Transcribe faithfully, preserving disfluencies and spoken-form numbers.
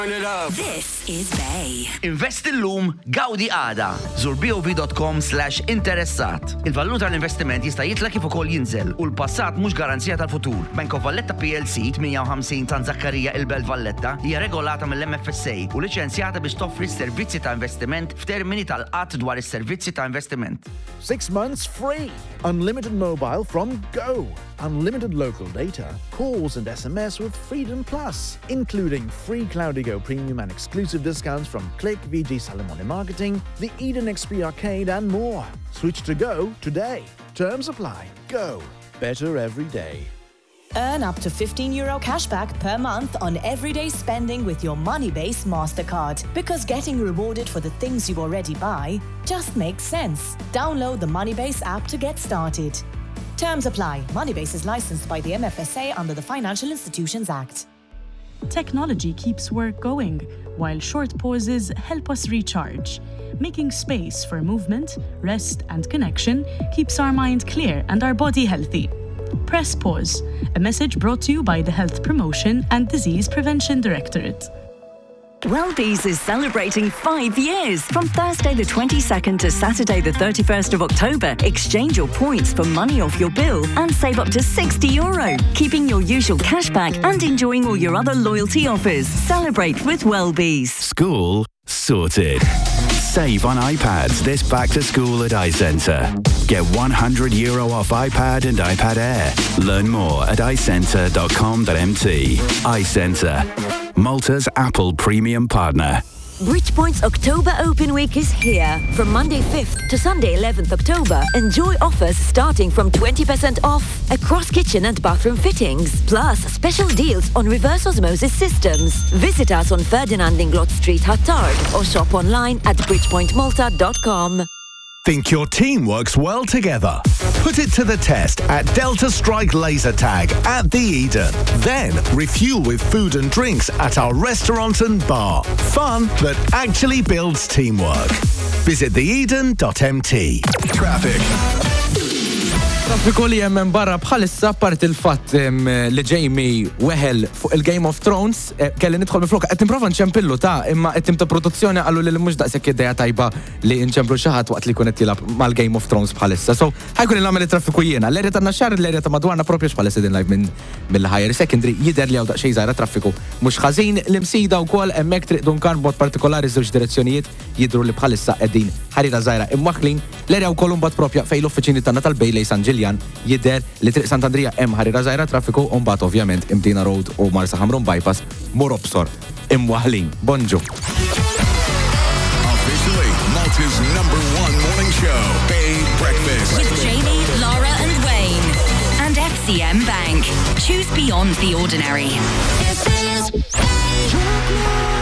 This is Bay. Invest illum, gawdi għada. Zur B O V dot com slash interessat. Il-valur tal-investiment jista' jitla kif ukoll jinżel u l-passat mhux garanzija tal-futur. Bank of Valletta P L C tminja u ħamsin Tan Zakkarija il-Belt Valletta hija regolata mill-M F S A u liċenzjata biex toffri s-servizzi ta' investiment f'termini tal-qatt dwar is-servizzi ta' investiment. Six months free. Unlimited mobile from Go. Unlimited local data, calls and S M S with Freedom Plus, including free Cloudigo Premium and exclusive discounts from Click, V G Salamone Marketing, the Eden X P Arcade and more. Switch to Go today. Terms apply. Go. Better every day. Earn up to fifteen euro cashback per month on everyday spending with your Moneybase MasterCard. Because getting rewarded for the things you already buy just makes sense. Download the Moneybase app to get started. Terms apply. Moneybase is licensed by the M F S A under the Financial Institutions Act. Technology keeps work going, while short pauses help us recharge. Making space for movement, rest, and connection keeps our mind clear and our body healthy. Press pause, a message brought to you by the Health Promotion and Disease Prevention Directorate. Wellbees is celebrating five years. From Thursday the twenty-second to Saturday the thirty-first of October, exchange your points for money off your bill and save up to sixty euro, keeping your usual cashback and enjoying all your other loyalty offers. Celebrate with Wellbees. School sorted. Save on iPads this back to school at iCentre. Get one hundred euro off iPad and iPad Air. Learn more at i centre dot com dot m t. iCentre, Malta's Apple premium partner. Bridgepoint's October Open Week is here. From Monday fifth to Sunday eleventh October, enjoy offers starting from twenty percent off across kitchen and bathroom fittings, plus special deals on reverse osmosis systems. Visit us on Ferdinand Inglot Street, Hattard, or shop online at bridgepoint malta dot com. Think your team works well together? Put it to the test at Delta Strike Laser Tag at the Eden. Then refuel with food and drinks at our restaurant and bar. Fun that actually builds teamwork. Visit the eden dot m t. Traffic. Traffiku li jemmen barra bħalissa part il-fat li ġejmi weħel fuq il-Game of Thrones kelli nidħol miflok qed nipprova nċempillu ta' imma qed tim ta' produzzjoni qalu li mhux daqshekk idea tajba li nċemplu xi ħadd waqt li jkun qed jilgħab mal-Game of Thrones bħalissa. So ħajkun nagħmel it-traffiku jiena. L-erja tan-naxxar l-erja ta' madwarna proprju bħalissa din live minn mill-ħajjer secondary jidher li hawn daqsxejn żgħira traffiku mhux ħażin l-imsida wkoll hemmhekk triq Dunkan b'mod partikolari żewġ direzzjonijiet jidhru li bħalissa qegħdin ħarira żgħira imwaħħlin l-erja wkoll imbagħad proprja fejn l-uffiċini tagħna tal-Bejlej San Ġiljan jidher li triq Sant'Andrija hemm ħarira żgħira traffiku u mbagħad ovvjament Imdina Road u Marsa Ħamrun bypass Moropsor imwaħħlin. Bonġu. Officially Malta's number one morning show, Bay Breakfast. With Jamie, Laura and Wayne. And F C M Bank. Choose beyond the ordinary.